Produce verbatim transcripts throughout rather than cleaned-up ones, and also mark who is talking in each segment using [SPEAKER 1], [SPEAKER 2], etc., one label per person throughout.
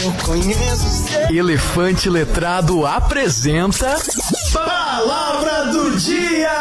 [SPEAKER 1] Eu conheço seu...
[SPEAKER 2] Elefante Letrado apresenta...
[SPEAKER 1] Palavra do Dia!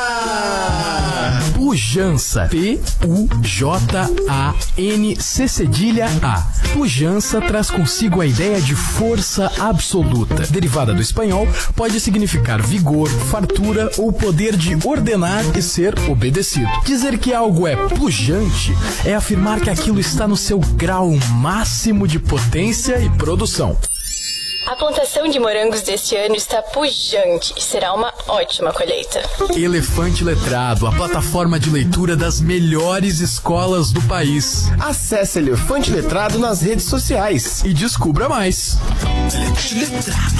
[SPEAKER 2] Pujança. P U J A N C cedilha A. Pujança traz consigo a ideia de força absoluta. Derivada do espanhol, pode significar vigor, fartura ou poder de ordenar e ser obedecido. Dizer que algo é pujante é afirmar que aquilo está no seu grau máximo de potência e produção.
[SPEAKER 3] A plantação de morangos deste ano está pujante e será uma ótima colheita.
[SPEAKER 2] Elefante Letrado, a plataforma de leitura das melhores escolas do país.
[SPEAKER 1] Acesse Elefante Letrado nas redes sociais
[SPEAKER 2] e descubra mais.
[SPEAKER 1] Elefante Letrado.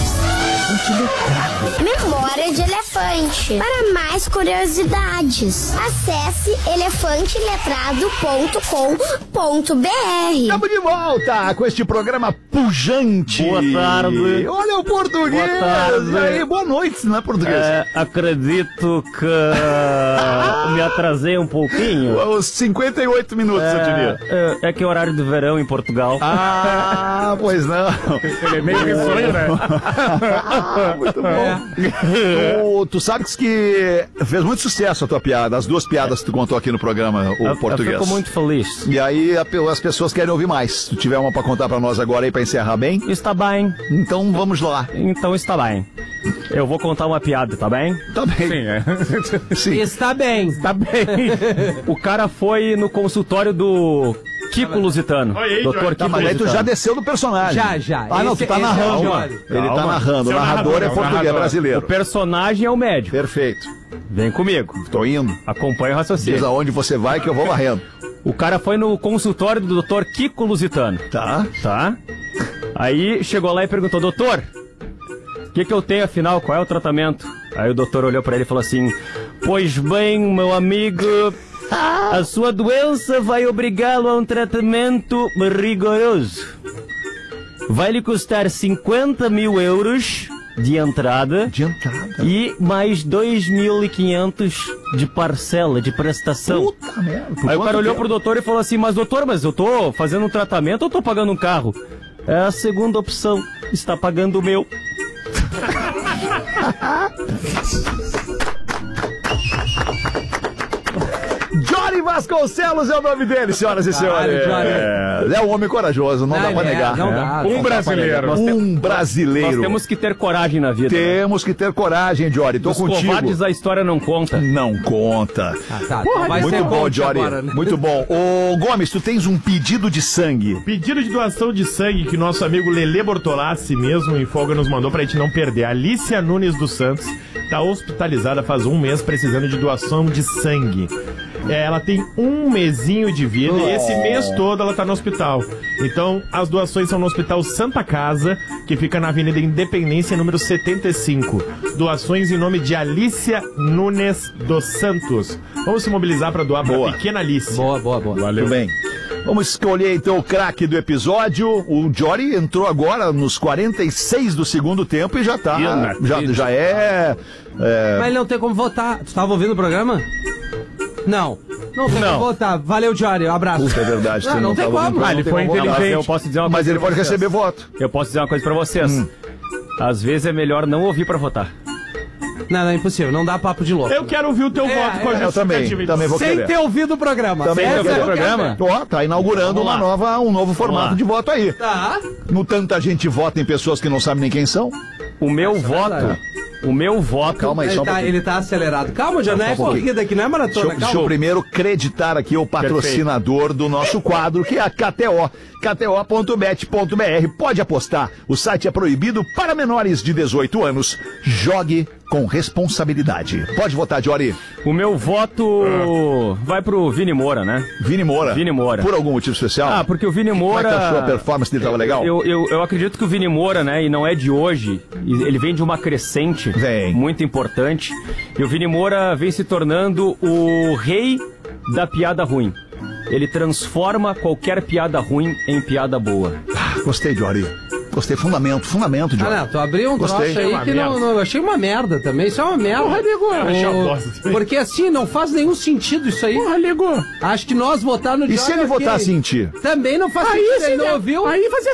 [SPEAKER 4] Memória de elefante. Para mais curiosidades, acesse elefante letrado ponto com ponto b r.
[SPEAKER 5] Estamos de volta com este programa pujante.
[SPEAKER 6] Boa tarde.
[SPEAKER 5] Olha o português.
[SPEAKER 6] Boa tarde.
[SPEAKER 5] E aí, boa noite, não é português?
[SPEAKER 6] É, acredito que me atrasei um pouquinho.
[SPEAKER 5] Os cinquenta e oito minutos,
[SPEAKER 6] é,
[SPEAKER 5] eu diria.
[SPEAKER 6] É, é que é horário de verão em Portugal.
[SPEAKER 5] Ah, pois não.
[SPEAKER 7] Ele é meio risonho, né?
[SPEAKER 5] Ah, muito bom. É. Tu, tu sabes que fez muito sucesso a tua piada, as duas piadas que tu contou aqui no programa, o
[SPEAKER 6] eu,
[SPEAKER 5] português.
[SPEAKER 6] Eu fico muito feliz.
[SPEAKER 5] E aí a, as pessoas querem ouvir mais. Se tu tiver uma pra contar pra nós agora aí pra encerrar bem.
[SPEAKER 6] Está bem.
[SPEAKER 5] Então vamos lá.
[SPEAKER 6] Então está bem. Eu vou contar uma piada, tá bem?
[SPEAKER 5] Tá bem.
[SPEAKER 6] Sim, é.
[SPEAKER 5] Sim.
[SPEAKER 6] Está bem. Está bem. O cara foi no consultório do Kiko Lusitano.
[SPEAKER 7] Oi,
[SPEAKER 6] doutor
[SPEAKER 7] Jorge.
[SPEAKER 6] Kiko
[SPEAKER 5] Tá, mas aí tu
[SPEAKER 6] Lusitano.
[SPEAKER 5] já desceu do personagem.
[SPEAKER 8] Já, já.
[SPEAKER 5] Ah, não,
[SPEAKER 8] Esse-
[SPEAKER 5] tu tá
[SPEAKER 8] esse é o
[SPEAKER 5] narrando.
[SPEAKER 8] Jorge.
[SPEAKER 5] Ele
[SPEAKER 7] Calma.
[SPEAKER 5] tá narrando. O
[SPEAKER 7] Seu
[SPEAKER 5] narrador
[SPEAKER 7] narrador,
[SPEAKER 5] é
[SPEAKER 7] é o
[SPEAKER 5] português,
[SPEAKER 7] narrador.
[SPEAKER 6] O
[SPEAKER 5] brasileiro.
[SPEAKER 6] personagem é o médico.
[SPEAKER 5] Perfeito.
[SPEAKER 6] Vem comigo.
[SPEAKER 5] Tô indo.
[SPEAKER 6] Acompanha o
[SPEAKER 5] Diz
[SPEAKER 6] raciocínio.
[SPEAKER 5] aonde você vai que eu vou varrendo.
[SPEAKER 6] O cara foi no consultório do doutor Kiko Lusitano.
[SPEAKER 5] Tá?
[SPEAKER 6] Tá? Aí chegou lá e perguntou, doutor, o que que eu tenho afinal? Qual é o tratamento? Aí o doutor olhou pra ele e falou assim, pois bem, meu amigo, a sua doença vai obrigá-lo a um tratamento rigoroso. Vai lhe custar cinquenta mil euros de entrada
[SPEAKER 5] De entrada.
[SPEAKER 6] e mais dois mil e quinhentos de parcela, de prestação.
[SPEAKER 5] Puta merda. Por
[SPEAKER 6] Aí o
[SPEAKER 5] quanto
[SPEAKER 6] cara olhou
[SPEAKER 5] tempo?
[SPEAKER 6] pro doutor e falou assim, mas doutor, mas eu tô fazendo um tratamento ou tô pagando um carro? É a segunda opção, está pagando o meu.
[SPEAKER 5] Jory Vasconcelos é o nome dele, senhoras e senhores.
[SPEAKER 8] Jory.
[SPEAKER 5] É, é um homem corajoso, não,
[SPEAKER 8] Não,
[SPEAKER 5] dá pra
[SPEAKER 8] ele é,
[SPEAKER 5] negar.
[SPEAKER 8] não
[SPEAKER 5] É.
[SPEAKER 8] dá.
[SPEAKER 7] Um brasileiro.
[SPEAKER 6] Nós
[SPEAKER 5] Um brasileiro.
[SPEAKER 6] Nós temos que ter coragem na vida. né?
[SPEAKER 5] Temos que ter coragem, Jory. Tô
[SPEAKER 6] Os
[SPEAKER 5] contigo.
[SPEAKER 6] covardes a história não conta.
[SPEAKER 5] Não conta.
[SPEAKER 8] Ah, tá.
[SPEAKER 5] Porra,
[SPEAKER 8] Vai
[SPEAKER 5] muito
[SPEAKER 8] ser
[SPEAKER 5] bom,
[SPEAKER 8] coach
[SPEAKER 5] Jory.
[SPEAKER 8] agora, né?
[SPEAKER 5] Muito bom. Ô, Gomes, tu tens um pedido de sangue.
[SPEAKER 7] Pedido de doação de sangue que nosso amigo Lelê Bortolassi mesmo em folga nos mandou pra gente não perder. Alicia Nunes dos Santos tá hospitalizada faz um mês precisando de doação de sangue. É, ela tem um mesinho de vida e esse mês todo ela tá no hospital. Então, as doações são no Hospital Santa Casa, que fica na Avenida Independência, número setenta e cinco. Doações em nome de Alicia Nunes dos Santos. Vamos se mobilizar para doar
[SPEAKER 5] Boa.
[SPEAKER 7] pra pequena Alicia.
[SPEAKER 8] Boa, boa, boa.
[SPEAKER 5] Muito bem. Vamos escolher então o craque do episódio. O Jory entrou agora nos quarenta e seis do segundo tempo e já tá. Já, já é, é.
[SPEAKER 8] Mas ele não tem como votar. Tu tava ouvindo o programa? Não. Não tem
[SPEAKER 5] Não.
[SPEAKER 8] como votar. Valeu, Jory. Um abraço.
[SPEAKER 5] Puta, é verdade.
[SPEAKER 8] Não,
[SPEAKER 5] você
[SPEAKER 8] não tem
[SPEAKER 5] tava
[SPEAKER 8] como.
[SPEAKER 5] ouvindo,
[SPEAKER 6] Ah,
[SPEAKER 5] não
[SPEAKER 6] ele
[SPEAKER 5] tem
[SPEAKER 6] foi
[SPEAKER 5] como votar.
[SPEAKER 6] inteligente. Eu posso dizer uma
[SPEAKER 5] Mas
[SPEAKER 6] coisa
[SPEAKER 5] ele
[SPEAKER 6] pra
[SPEAKER 5] pode
[SPEAKER 6] vocês.
[SPEAKER 5] receber voto.
[SPEAKER 6] Eu posso dizer uma coisa pra vocês. Às vezes é melhor não ouvir pra votar.
[SPEAKER 8] Não, não é impossível. Não dá papo de louco.
[SPEAKER 7] Eu quero ouvir o teu
[SPEAKER 8] É,
[SPEAKER 7] voto com a
[SPEAKER 8] é,
[SPEAKER 5] Eu também,
[SPEAKER 7] justificativa.
[SPEAKER 5] também vou
[SPEAKER 8] Sem
[SPEAKER 5] querer.
[SPEAKER 8] ter ouvido o programa.
[SPEAKER 5] Também
[SPEAKER 8] Essa
[SPEAKER 5] vou querer
[SPEAKER 8] eu
[SPEAKER 5] o
[SPEAKER 8] quero
[SPEAKER 6] programa.
[SPEAKER 8] ver.
[SPEAKER 5] Ó, tá inaugurando
[SPEAKER 6] Vamos
[SPEAKER 5] uma
[SPEAKER 6] lá.
[SPEAKER 5] nova, um novo formato
[SPEAKER 6] lá.
[SPEAKER 5] de voto aí.
[SPEAKER 8] Tá.
[SPEAKER 5] No tanta gente vota em pessoas que não sabem nem quem são.
[SPEAKER 6] O meu
[SPEAKER 8] é
[SPEAKER 6] voto,
[SPEAKER 8] verdade.
[SPEAKER 6] o meu voto...
[SPEAKER 5] Calma aí, só
[SPEAKER 8] Ele
[SPEAKER 5] um
[SPEAKER 8] tá,
[SPEAKER 5] pouquinho.
[SPEAKER 8] ele tá acelerado. Calma, já não é
[SPEAKER 5] Só um pouquinho.
[SPEAKER 8] corrida aqui, não é maratona.
[SPEAKER 5] Deixa eu, deixa eu
[SPEAKER 8] Calma.
[SPEAKER 5] primeiro creditar aqui o patrocinador do nosso quadro, que é a K T O. K T O ponto bet ponto b r. Pode apostar. O site é proibido para menores de dezoito anos. Jogue com responsabilidade. Pode votar, Jory.
[SPEAKER 6] O meu voto vai pro Vini Moura, né?
[SPEAKER 5] Vini Moura.
[SPEAKER 6] Vini Moura.
[SPEAKER 5] Por algum motivo especial?
[SPEAKER 6] Ah, porque o Vini
[SPEAKER 5] Como é
[SPEAKER 6] Moura...
[SPEAKER 5] que tu achou a performance dele? Tava legal?
[SPEAKER 6] Eu, eu, eu acredito que o Vini Moura, né, e não é de hoje, e ele vem de uma crescente
[SPEAKER 5] Vem.
[SPEAKER 6] muito importante, e o Vini Moura vem se tornando o rei da piada ruim. Ele transforma qualquer piada ruim em piada boa.
[SPEAKER 5] Ah, gostei, Jory. Gostei. Fundamento, fundamento, Jory.
[SPEAKER 8] Ah, não, tu abriu um
[SPEAKER 5] Gostei.
[SPEAKER 8] troço aí
[SPEAKER 7] Uma
[SPEAKER 8] que não,
[SPEAKER 7] merda.
[SPEAKER 8] não- eu achei uma merda também. Isso é uma merda.
[SPEAKER 7] Porra, nego. Eu achei uma
[SPEAKER 8] O-
[SPEAKER 7] bosta também.
[SPEAKER 8] Porque assim, não faz nenhum sentido isso aí.
[SPEAKER 7] Porra, ligou.
[SPEAKER 8] Acho que nós votar no
[SPEAKER 5] E se
[SPEAKER 8] Jory
[SPEAKER 5] ele
[SPEAKER 8] ok.
[SPEAKER 5] votasse em ti?
[SPEAKER 8] Também não faz sentido, ele não ouviu.
[SPEAKER 7] Aí fazia